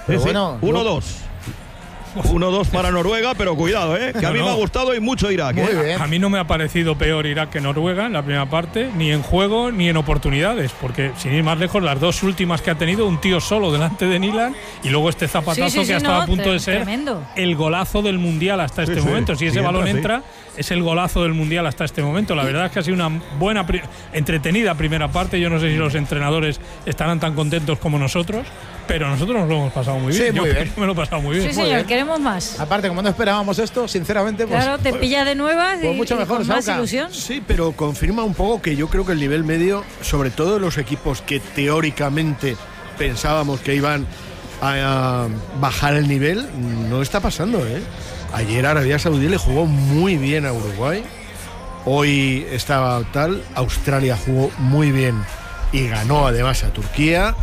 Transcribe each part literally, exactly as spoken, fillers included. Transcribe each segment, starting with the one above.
Pero sí, bueno, uno dos. uno dos para Noruega, pero cuidado, ¿eh? Que a mí no, no. me ha gustado y mucho Irak. ¿eh? A, a mí no me ha parecido peor Irak que Noruega en la primera parte, ni en juego ni en oportunidades, porque sin ir más lejos, las dos últimas que ha tenido, un tío solo delante de Nilan y luego este zapatazo sí, sí, sí, que ha estado no, a punto de ser tremendo. El golazo del Mundial hasta este sí, momento. Si ese sí, balón entra, sí. es el golazo del Mundial hasta este momento. La verdad es que ha sido una buena, entretenida primera parte. Yo no sé si los entrenadores estarán tan contentos como nosotros, pero nosotros nos lo hemos pasado muy bien. Sí, muy Yo bien. me lo he pasado muy bien. Sí, muy señor, bien. queremos más. Aparte, como no esperábamos esto, sinceramente, pues. Claro, te pilla de nuevas pues y, mucho mejor, y con más Sauca. ilusión. Sí, pero confirma un poco que yo creo que el nivel medio, sobre todo los equipos que teóricamente pensábamos que iban a, a bajar el nivel, no está pasando, ¿eh? Ayer Arabia Saudí le jugó muy bien a Uruguay. Hoy estaba tal. Australia jugó muy bien y ganó además a Turquía.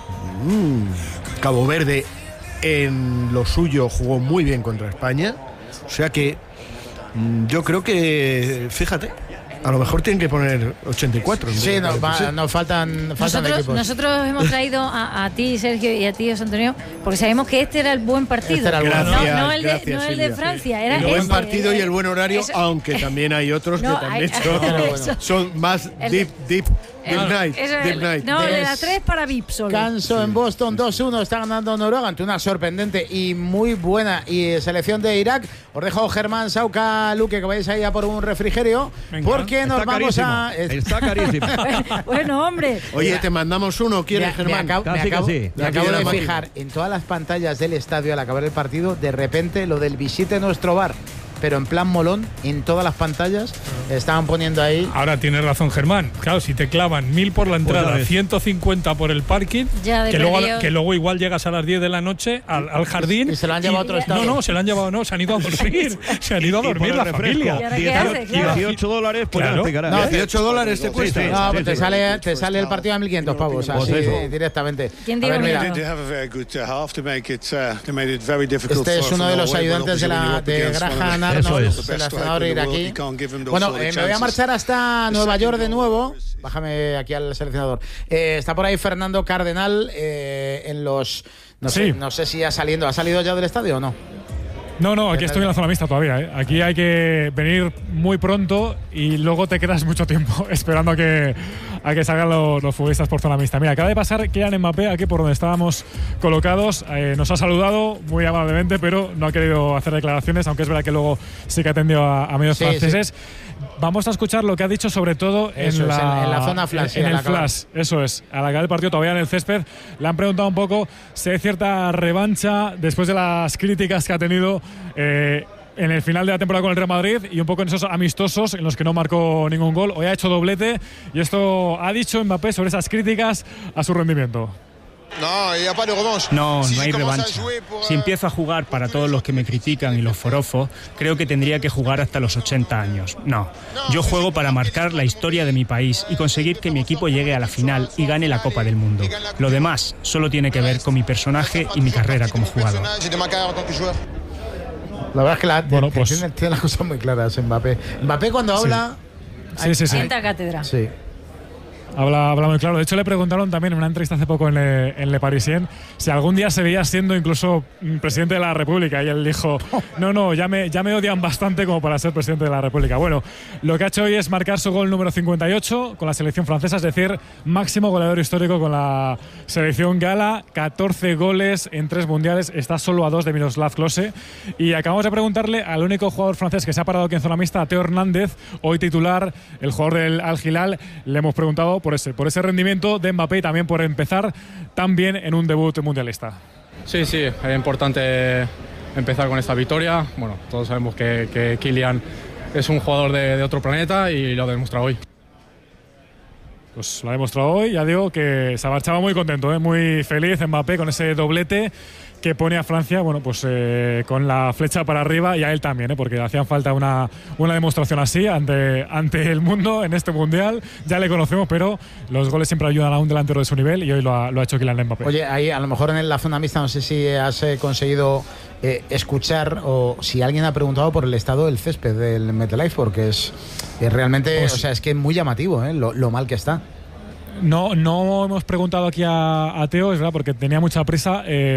Mm, Cabo Verde en lo suyo jugó muy bien contra España. O sea que mm, yo creo que, fíjate, a lo mejor tienen que poner ochenta y cuatro. Sí, no, va, nos faltan, faltan nosotros, equipos. Nosotros hemos traído a, a ti, Sergio, y a ti, José Antonio, porque sabemos que este era el buen partido. Este era el no, buen. no, el de, gracias, no el de Francia. Era el buen este, partido el, y el buen horario, eso, aunque también hay otros no, que también hay, son, bueno. son más el, deep, deep. Deep el, night, deep el, night. No, de las tres para V I P solo. Canso en Boston, dos uno, está ganando Noruega ante una sorprendente y muy buena y selección de Irak. Os dejo, Germán, Sauca, Luque, que vais ahí a por un refrigerio. Venga, porque nos está vamos carísimo, a. Está carísimo. Bueno, hombre. Oye, te mandamos uno, ¿quieres, me, Germán? Me acabo, casi, me acabo, casi. me acabo de fijar en todas las pantallas del estadio al acabar el partido, de repente lo del visite nuestro bar. Pero en plan molón, en todas las pantallas estaban poniendo ahí. Ahora tienes razón, Germán. Claro, si te clavan mil por la entrada, pues ciento cincuenta por el parking, ya que, luego, que luego igual llegas a las diez de la noche al, al jardín. Y se lo han llevado a otro estado. No, no, se lo han llevado, no, se han ido a dormir. Se han ido a dormir la familia. dieciocho dólares, pues claro. claro. No, dieciocho dólares te cuesta. Sí, sí, no, sí, te, sí, sale, sí. te sale el partido a mil quinientos pavos, pues así eso. directamente. ¿Quién dijo mira? Este es uno de los ayudantes de la de Graham Arnold. Iraquí. Bueno, eh, me voy a marchar hasta Nueva York de nuevo. Bájame aquí al seleccionador. Eh, está por ahí Fernando Cardenal eh, en los. No sé, sí. no sé si ha salido. ¿Ha salido ya del estadio o no? No, no, aquí estoy en la zona mixta todavía, ¿eh? Aquí hay que venir muy pronto y luego te quedas mucho tiempo esperando a que, a que salgan los, los futbolistas por zona mixta. Mira, acaba de pasar Kylian Mbappé aquí por donde estábamos colocados. Eh, nos ha saludado muy amablemente, pero no ha querido hacer declaraciones, aunque es verdad que luego sí que atendió a, a medios sí, franceses. Sí. Vamos a escuchar lo que ha dicho sobre todo eso en, es, la, en, en la zona flash. En, en el flash, eso es. Al acabar el partido todavía en el césped, le han preguntado un poco si hay cierta revancha después de las críticas que ha tenido eh, en el final de la temporada con el Real Madrid y un poco en esos amistosos en los que no marcó ningún gol. Hoy ha hecho doblete y esto ha dicho Mbappé sobre esas críticas a su rendimiento. No, no, no hay revancha. Si empiezo a jugar para todos los que me critican y los forofos, creo que tendría que jugar hasta los ochenta años. No, yo juego para marcar la historia de mi país y conseguir que mi equipo llegue a la final y gane la Copa del Mundo. Lo demás solo tiene que ver con mi personaje y mi carrera como jugador. La verdad es que la, bueno, pues, tiene, tiene las cosas muy claras Mbappé. Mbappé cuando habla... Sí, sí, sí. Sienta cátedra. Sí. Habla, habla muy claro. De hecho, le preguntaron también en una entrevista hace poco en Le, en Le Parisien si algún día se veía siendo incluso presidente de la República. Y él dijo, no, no, ya me, ya me odian bastante como para ser presidente de la República. Bueno, lo que ha hecho hoy es marcar su gol número cincuenta y ocho con la selección francesa, es decir, máximo goleador histórico con la selección gala. catorce goles en tres mundiales. Está solo a dos de Miroslav Klose. Y acabamos de preguntarle al único jugador francés que se ha parado aquí en zona mixta, a Teo Hernández, hoy titular, el jugador del Al Hilal. Le hemos preguntado por ese, por ese rendimiento de Mbappé y también por empezar tan bien en un debut mundialista. Sí, sí, es importante empezar con esta victoria. Bueno, todos sabemos que, que Kylian es un jugador de, de otro planeta y lo ha demostrado hoy. Pues lo ha demostrado hoy, ya digo que se marchaba muy contento, ¿eh? Muy feliz Mbappé con ese doblete que pone a Francia, bueno, pues eh, con la flecha para arriba y a él también, ¿eh? Porque hacían falta una, una demostración así ante, ante el mundo en este mundial. Ya le conocemos, pero los goles siempre ayudan a un delantero de su nivel y hoy lo ha, lo ha hecho Kylian Mbappé. Oye, ahí a lo mejor en la zona mixta no sé si has eh, conseguido eh, escuchar o si alguien ha preguntado por el estado del césped del MetLife, porque es, es realmente, pues, o sea, es que es muy llamativo, ¿eh? lo, lo mal que está. No, no hemos preguntado aquí a, a Teo, es verdad, porque tenía mucha prisa. Eh,